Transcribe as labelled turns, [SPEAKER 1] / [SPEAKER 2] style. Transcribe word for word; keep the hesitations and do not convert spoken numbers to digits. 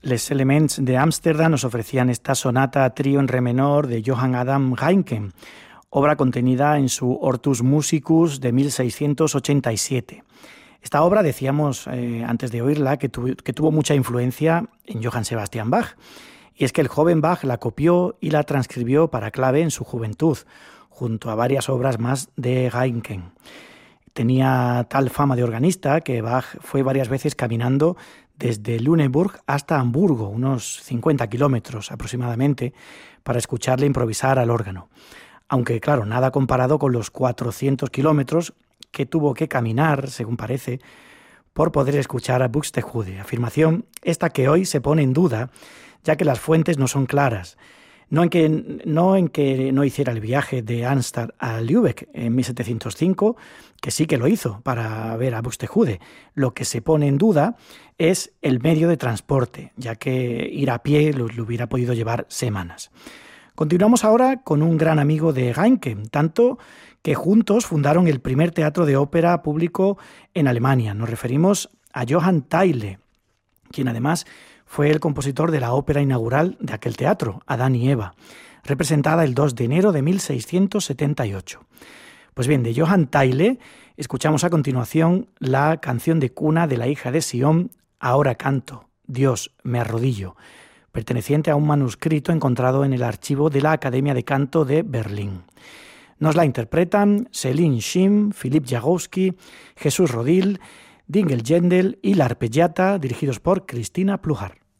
[SPEAKER 1] Les Elements de Ámsterdam nos ofrecían esta sonata a trío en re menor de Johann Adam Reinken, obra contenida en su Hortus Musicus de mil seiscientos ochenta y siete. Esta obra, decíamos eh, antes de oírla, que, tu, que tuvo mucha influencia en Johann Sebastian Bach, y es que el joven Bach la copió y la transcribió para clave en su juventud, junto a varias obras más de Reinken. Tenía tal fama de organista que Bach fue varias veces caminando desde Lüneburg hasta Hamburgo, unos cincuenta kilómetros aproximadamente, para escucharle improvisar al órgano. Aunque, claro, nada comparado con los cuatrocientos kilómetros que tuvo que caminar, según parece, por poder escuchar a Buxtehude, afirmación esta que hoy se pone en duda, ya que las fuentes no son claras. No en que no, en que no hiciera el viaje de Arnstadt a Lübeck en mil setecientos cinco, que sí que lo hizo para ver a Buxtehude. Lo que se pone en duda es el medio de transporte, ya que ir a pie lo, lo hubiera podido llevar semanas. Continuamos ahora con un gran amigo de Reinken, tanto que juntos fundaron el primer teatro de ópera público en Alemania. Nos referimos a Johann Theile, quien además fue el compositor de la ópera inaugural de aquel teatro, Adán y Eva, representada el dos de enero de mil seiscientos setenta y ocho. Pues bien, de Johann Theile escuchamos a continuación la canción de cuna de la hija de Sion, Ahora canto, Dios, me arrodillo, perteneciente a un manuscrito encontrado en el archivo de la Academia de Canto de Berlín. Nos la interpretan Céline Schimm, Philipp Jagowski, Jesús Rodil, Dingel Jendel y la Arpeggiata, dirigidos por Cristina Pluhar.